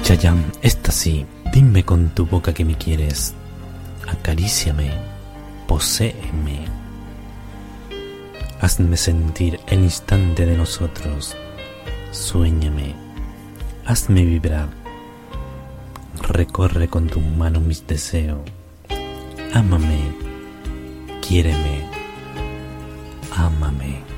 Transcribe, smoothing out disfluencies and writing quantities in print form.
Chayanne, esta sí, dime con tu boca que me quieres. Acaríciame, poséeme. Hazme sentir el instante de nosotros. Suéñame, hazme vibrar. Recorre con tus manos mis deseos. Ámame, quiéreme, ámame.